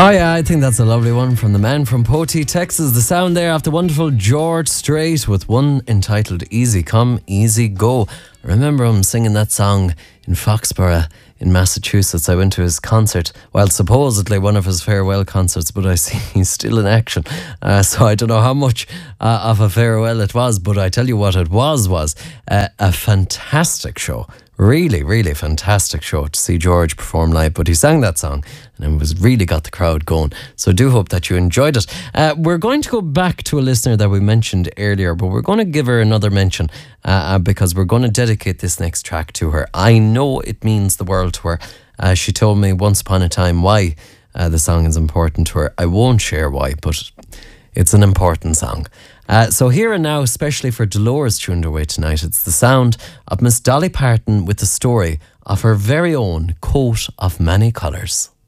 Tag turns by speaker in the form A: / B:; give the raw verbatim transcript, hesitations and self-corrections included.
A: Oh yeah, I think that's a lovely one from the man from Poti, Texas. The sound there of the wonderful George Strait with one entitled Easy Come, Easy Go. I remember him singing that song in Foxborough in Massachusetts. I went to his concert, well, supposedly one of his farewell concerts, but I see he's still in action. Uh, so I don't know how much uh, of a farewell it was, but I tell you what it was, was uh, a fantastic show. Really, really fantastic show to see George perform live. But he sang that song and it was really got the crowd going. So I do hope that you enjoyed it. Uh, we're going to go back to a listener that we mentioned earlier, but we're going to give her another mention uh, because we're going to dedicate this next track to her. I know it means the world to her. Uh, she told me once upon a time why uh, the song is important to her. I won't share why, but it's an important song. Uh, so here and now, especially for Dolores tuned away tonight, it's the sound of Miss Dolly Parton with the story of her very own coat of many colours.